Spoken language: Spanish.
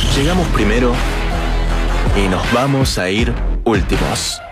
Llegamos primero y nos vamos a ir últimos.